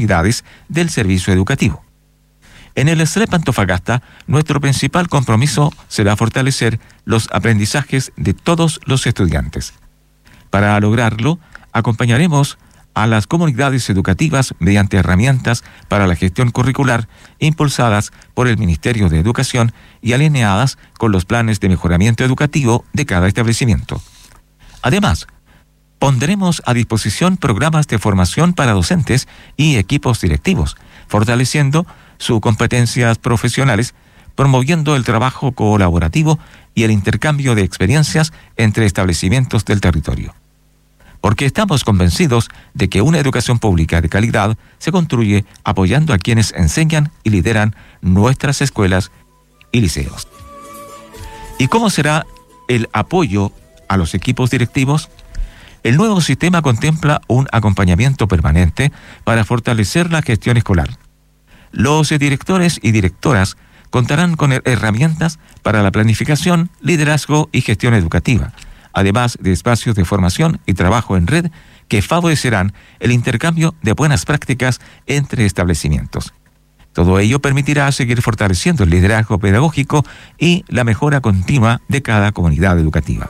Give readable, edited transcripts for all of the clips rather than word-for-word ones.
comunidades del servicio educativo. En el SLEP Antofagasta, nuestro principal compromiso será fortalecer los aprendizajes de todos los estudiantes. Para lograrlo, acompañaremos a las comunidades educativas mediante herramientas para la gestión curricular impulsadas por el Ministerio de Educación y alineadas con los planes de mejoramiento educativo de cada establecimiento. Además, pondremos a disposición programas de formación para docentes y equipos directivos, fortaleciendo sus competencias profesionales, promoviendo el trabajo colaborativo y el intercambio de experiencias entre establecimientos del territorio. Porque estamos convencidos de que una educación pública de calidad se construye apoyando a quienes enseñan y lideran nuestras escuelas y liceos. ¿Y cómo será el apoyo a los equipos directivos? El nuevo sistema contempla un acompañamiento permanente para fortalecer la gestión escolar. Los directores y directoras contarán con herramientas para la planificación, liderazgo y gestión educativa, además de espacios de formación y trabajo en red que favorecerán el intercambio de buenas prácticas entre establecimientos. Todo ello permitirá seguir fortaleciendo el liderazgo pedagógico y la mejora continua de cada comunidad educativa.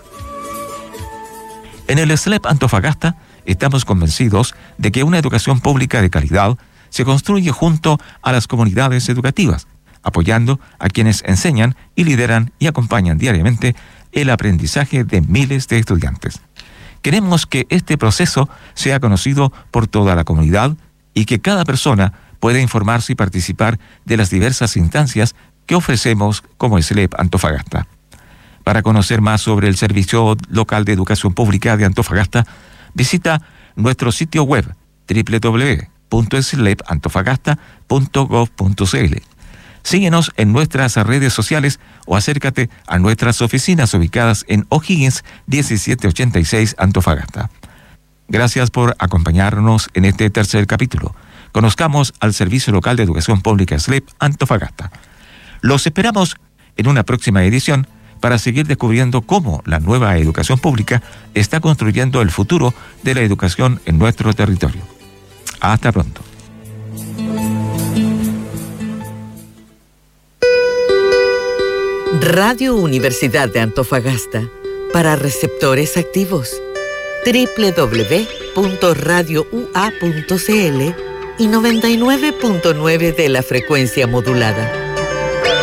En el SLEP Antofagasta estamos convencidos de que una educación pública de calidad se construye junto a las comunidades educativas, apoyando a quienes enseñan y lideran y acompañan diariamente el aprendizaje de miles de estudiantes. Queremos que este proceso sea conocido por toda la comunidad y que cada persona pueda informarse y participar de las diversas instancias que ofrecemos como SLEP Antofagasta. Para conocer más sobre el Servicio Local de Educación Pública de Antofagasta, visita nuestro sitio web www.slepantofagasta.gov.cl. Síguenos en nuestras redes sociales o acércate a nuestras oficinas ubicadas en O'Higgins 1786 Antofagasta. Gracias por acompañarnos en este tercer capítulo. Conozcamos al Servicio Local de Educación Pública SLEP Antofagasta. Los esperamos en una próxima edición para seguir descubriendo cómo la nueva educación pública está construyendo el futuro de la educación en nuestro territorio. Hasta pronto. Radio Universidad de Antofagasta, para receptores activos. www.radioua.cl y 99.9 de la frecuencia modulada.